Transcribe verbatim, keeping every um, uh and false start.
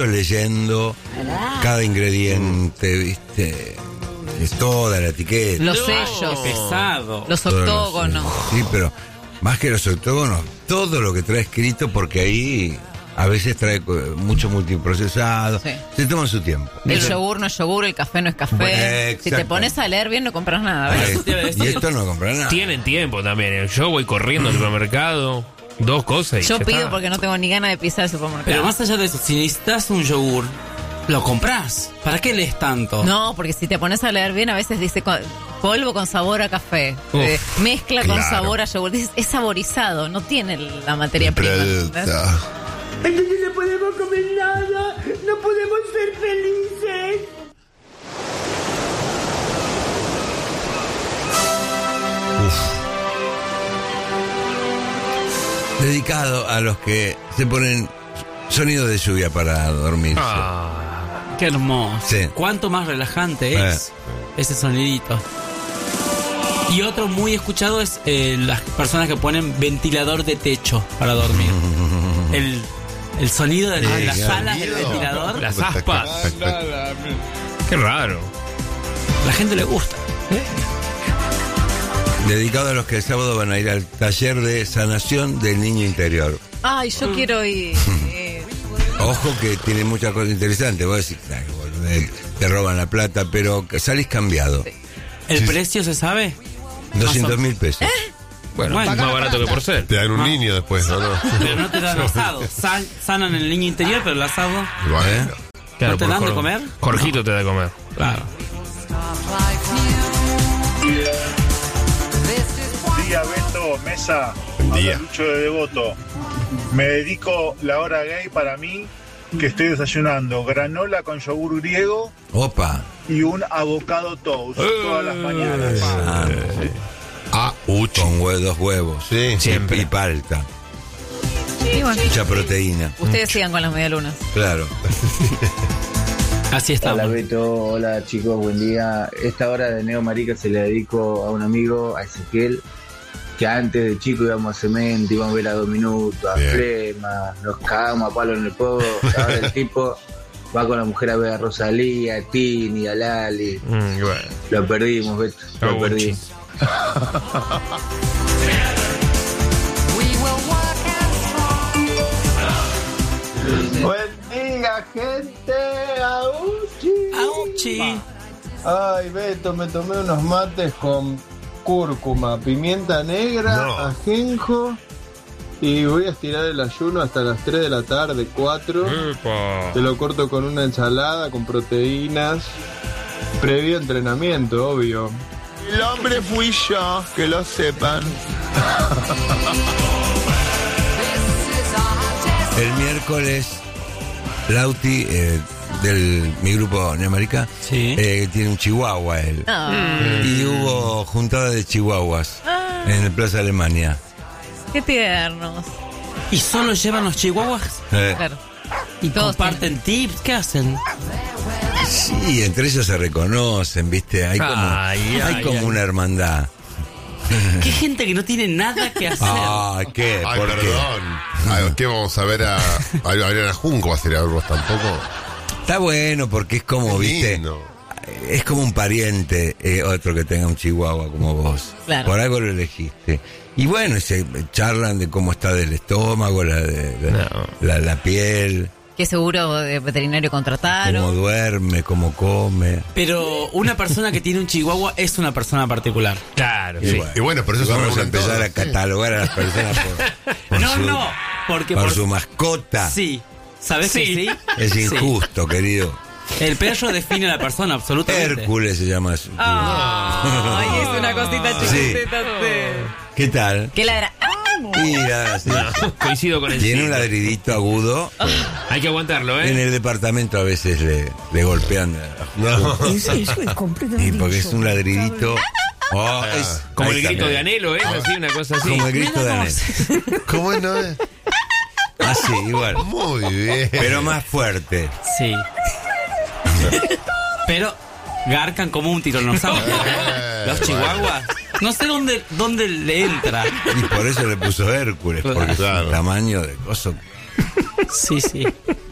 leyendo cada ingrediente, ¿viste? Es toda la etiqueta. Los No, sellos. qué pesado. Los octógonos. Sí, pero más que los octógonos, todo lo que trae escrito, porque ahí a veces trae mucho multiprocesado. Sí. Se toma su tiempo. El yogur no es yogur, el café no es café. Bueno, si te pones a leer bien, no compras nada. ¿Ves? Ay, y esto no compra nada. Tienen tiempo también. Yo voy corriendo al supermercado, dos cosas y Yo ya pido está. porque no tengo ni ganas de pisar el supermercado. Pero más allá de eso, si necesitas un yogur, lo compras. ¿Para qué lees tanto? No, porque si te pones a leer bien, a veces dice co- polvo con sabor a café, Uf, eh, mezcla con claro. sabor a yogur. Dices, es saborizado, no tiene la materia prima. ¿entendés? Entonces no podemos comer nada, no podemos ser felices. Dedicado a los que se ponen sonido de lluvia para dormir. Ah, Qué hermoso. Sí. Cuánto más relajante Eh. es ese sonidito. Y otro muy escuchado es eh, las personas que ponen ventilador de techo para dormir. El, el sonido de, de las claro. alas del ventilador. las aspas. Qué raro. La gente le gusta. Dedicado a los que el sábado van a ir al taller de sanación del niño interior. Ay, yo quiero ir. Ojo que tiene muchas cosas interesantes. Vos decís, "Ay, boludo, te roban la plata", pero salís cambiado. ¿El precio se sabe? doscientos mil pesos. Bueno, Bueno. más barato que por ser. Te dan un niño después, ¿no? no. Pero no te dan asado. San- sanan el niño interior, pero el asado. Bueno. ¿No te por dan de Jor- comer? Jorgito te da de comer. Claro. Día Beto, Mesa, Buen día. habla Lucho de Devoto. Me dedico la hora gay para mí, que estoy desayunando granola con yogur griego Opa. y un avocado toast todas las mañanas. Ah, Ah, uchi. con hue- dos huevos. Sí. Siempre. Y palta. Y bueno, Mucha proteína. ustedes sigan con las medialunas. Claro. Así Hola estamos. Beto, hola chicos, buen día. Esta hora de Neo Marica se la dedico a un amigo, a Ezequiel, que antes de chico íbamos a Cemento, íbamos a ver a Dos Minutos, a Bien. Flema, nos cagamos a palo en el pogo. Ahora el tipo va con la mujer a ver a Rosalía, a Tini, a Lali. Mm, bueno. Lo perdimos, Beto, lo Ah, perdimos. Buen día, gente. Auchi. Auchi. Ay, Beto, me tomé unos mates con cúrcuma, pimienta negra, No. ajenjo y voy a estirar el ayuno hasta las tres de la tarde, cuatro. Epa. Te lo corto con una ensalada, con proteínas. Previo entrenamiento, obvio. El hombre fui yo, que lo sepan. El miércoles, Lauti, eh, del mi grupo Neamarica, Sí. eh, tiene un chihuahua él. Ah, Y hubo juntada de chihuahuas Ah. en el Plaza Alemania. qué tiernos. ¿Y solo llevan los chihuahuas? Eh, Claro. ¿Y Todos comparten tips? ¿Qué hacen? sí, entre ellos se reconocen, ¿viste? Hay como, Ay, hay ay, como ay. una hermandad. Qué gente que no tiene nada que hacer. Ah, ¿qué? Ay, ¿Por qué? perdón. Ay, ¿qué vamos a ver a, a Adriana Junco? ¿Va a ser a vos tampoco? Está bueno porque es como, Qué ¿viste? lindo. Es como un pariente, eh, otro que tenga un chihuahua como vos. Claro. Por algo lo elegiste. Y bueno, se charlan de cómo está del estómago, la, de, la, No. la, la piel, ¿Qué seguro de veterinario cómo contrataron? duerme, cómo come. Pero una persona que tiene un chihuahua es una persona particular. Claro, Y sí. bueno, Y bueno, por eso y se vamos a reúnen empezar todos. a catalogar a las personas por, por No, su, no, porque por por- su mascota. Sí. ¿Sabes que sí? Es Sí. injusto, querido. El perro define a la persona, absolutamente. Hércules se llama su. Ay, es una cosita Sí. chiquitita. ¿Qué tal? ¿Qué ladra? ¡Ah! Mira, sí. No, coincido con el Tiene un signo. ladridito agudo. Hay que aguantarlo, En ¿eh? el departamento a veces le, le golpean. No. Y porque es un ladridito. Oh, es Como ahí el grito está. de anhelo, ¿eh? Así, una cosa así. Como el grito de Anel. ¿Cómo es, no es? Así, igual. Muy bien. Pero más fuerte. Sí. Pero garcan como un tiranosaurio. Eh, Los chihuahuas. No sé dónde, dónde le entra. Y por eso le puso Hércules. Porque Claro. es un tamaño de coso. Sí, sí.